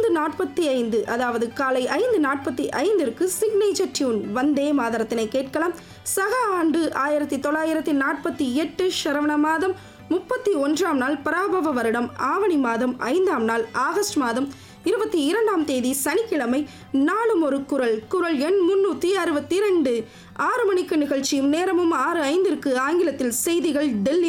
5:45 அதாவது காலை 5:45 signature tune வந்தே மாதரத்தினை கேட்கலாம். சக ஆண்டு 1948 ஷரவண மாதம் 31ஆம் நாள் பராபவ வருடம் ஆவணி மாதம் 5ஆம் நாள் ஆகஸ்ட் மாதம் 22ஆம் தேதி சனிக்கிழமை. நாளும் ஒரு குரல் குரல் எண் 362. 6 மணிக்கு நிகழ்ச்சியும் நேரமும் 6:05 ஆங்கிலத்தில் செய்திகள் டெல்லி